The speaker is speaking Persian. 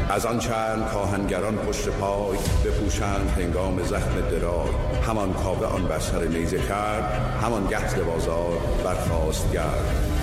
از آن چند کاهنگران پشت پای بپوشند هنگام زخم درای. همان کاوه آن بر سر نیزه کرد، همان گه ز بازار برخاست گرد.